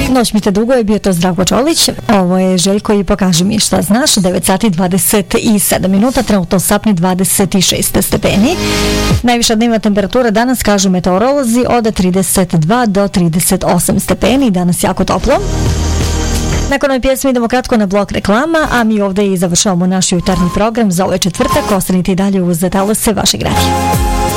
Noć mi te dugo je bio to Zdravko Čolić. Ovo je Željko i pokaži mi šta znaš. 9 sati 27 minuta, trenutno sapni 26 stepeni. Najviša dnevna temperatura danas, kažu meteorolozi, od 32 do 38 stepeni. Danas jako toplo. Nakon ove pjesme idemo kratko na blok reklama, a mi ovdje i završavamo naš jutarnji program za ovaj četvrtak. Ostanite i dalje uz talose vašeg radija.